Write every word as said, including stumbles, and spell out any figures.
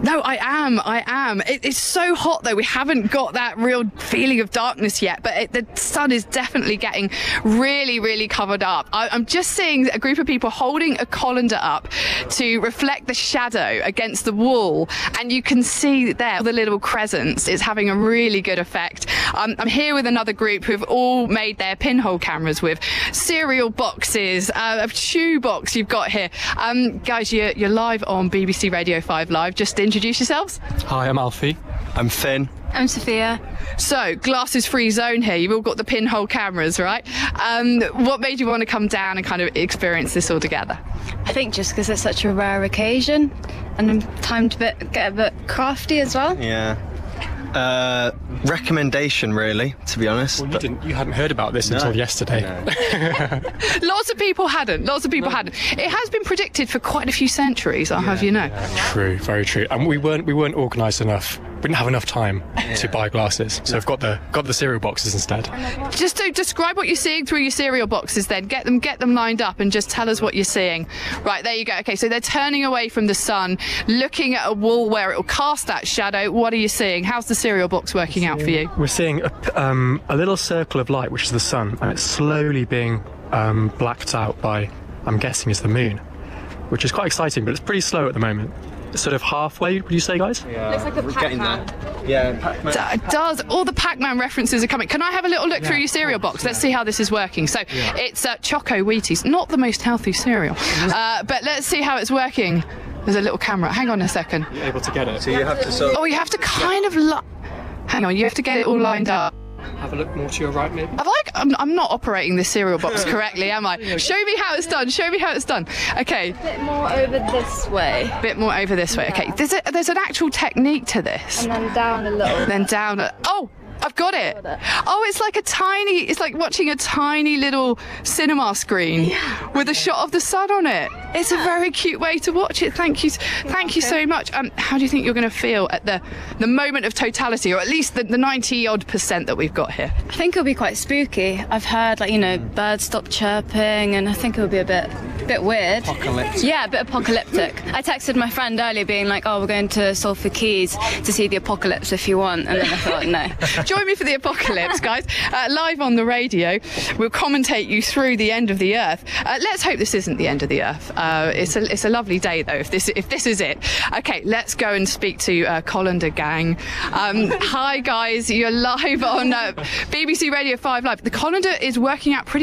No, I am. I am. It, it's so hot, though. We haven't got that real feeling of darkness yet, but it, the sun is definitely getting really, really covered up. I, I'm just seeing a group of people holding a colander up to reflect the shadow against the wall, and you can see there the little crescents. It's having a really good effect. Um, I'm here with another group who've all made their pinhole cameras with cereal boxes, uh, a shoe box you've got here. Um, guys, you're, you're live on B B C Radio five Live. Just introduce yourselves. Hi, I'm Alfie. I'm Finn. I'm Sophia. So, glasses free zone here. You've all got the pinhole cameras, right? Um, what made you want to come down and kind of experience this all together? I think just because it's such a rare occasion and I'm time to bit, get a bit crafty as well. Yeah. Uh, recommendation, really, to be honest. Well, you didn't. You hadn't heard about this no. until yesterday. No. Lots of people hadn't. Lots of people no. hadn't. It has been predicted for quite a few centuries. I'll yeah. have you know. Yeah. True, very true. And we weren't. We weren't organised enough. We didn't have enough time yeah. to buy glasses, so I've got the got the cereal boxes instead. Just to describe what you're seeing through your cereal boxes, then get them get them lined up and just tell us what you're seeing. Right, there you go. Okay, so they're turning away from the sun, looking at a wall where it will cast that shadow. What are you seeing? How's the cereal box working out for you? We're seeing a, um, a little circle of light, which is the sun, and it's slowly being um, blacked out by, I'm guessing, is the moon, which is quite exciting, but it's pretty slow at the moment. Sort of halfway, would you say, guys? Yeah, looks like a Pac-Man. Yeah, Pac-Man. It does. All the Pac-Man references are coming. Can I have a little look yeah, through your cereal box? Let's yeah. see how this is working. So yeah. it's uh, Choco Wheaties, not the most healthy cereal, uh, but let's see how it's working. There's a little camera. Hang on a second. You're able to get it. So you have to sort of... Oh, you have to kind of... Li- Hang on, you have to get it all lined up. Have a look more to your right, maybe. I've like, I'm, I'm not operating this cereal box correctly, am I? Show me how it's done. Show me how it's done. Okay. A bit more over this way. A bit more over this way. Yeah. Okay. There's a, there's an actual technique to this. And then down a little. Then down. A, oh. I've got it. got it. Oh, it's like a tiny, it's like watching a tiny little cinema screen yeah. with a shot of the sun on it. It's a very cute way to watch it. Thank you. Thank you so much. Um, how do you think you're going to feel at the, the moment of totality, or at least the, the ninety odd percent that we've got here? I think it'll be quite spooky. I've heard, like, you know, birds stop chirping, and I think it'll be a bit, bit weird. Apocalyptic. Yeah, a bit apocalyptic. I texted my friend earlier being like, oh, we're going to Salford Keys to see the apocalypse if you want. And then I thought, no. Join me for the apocalypse, guys. Uh, live on the radio. We'll commentate you through the end of the earth. Uh, let's hope this isn't the end of the earth. Uh, it's a it's a lovely day though. If this if this is it. Okay, let's go and speak to uh, Colander Gang. Um, hi guys, you're live on uh, B B C Radio five Live. The colander is working out pretty